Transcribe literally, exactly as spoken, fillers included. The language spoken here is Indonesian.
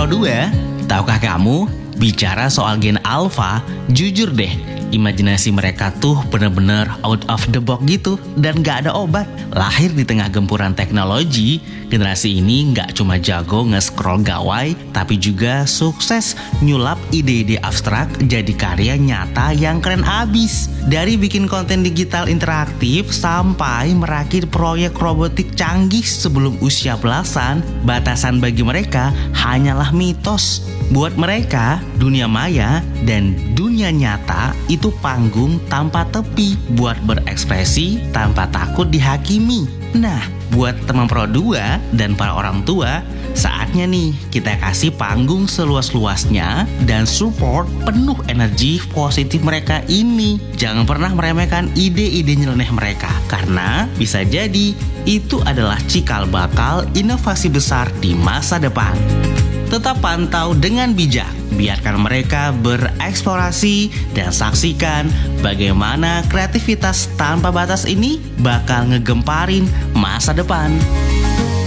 Pro dua, tahukah kamu, bicara soal gen alpha, jujur deh, imajinasi mereka tuh bener-bener out of the box gitu dan gak ada obat. Lahir di tengah gempuran teknologi, generasi ini gak cuma jago nge-scroll gawai, tapi juga sukses nyulap ide-ide abstrak jadi karya nyata yang keren abis. Dari bikin konten digital interaktif sampai merakit proyek robotik canggih sebelum usia belasan, batasan bagi mereka hanyalah mitos. Buat mereka, dunia maya dan dunia nyata itu panggung tanpa tepi buat berekspresi tanpa takut dihakimi. Nah, buat teman Pro dua dan para orang tua, saatnya nih kita kasih panggung seluas-luasnya dan support penuh energi positif mereka ini. Jangan pernah meremehkan ide-ide nyeleneh mereka, karena bisa jadi itu adalah cikal bakal inovasi besar di masa depan. Tetap pantau dengan bijak, biarkan mereka bereksplorasi dan saksikan bagaimana kreativitas tanpa batas ini bakal ngegemparin masa depan.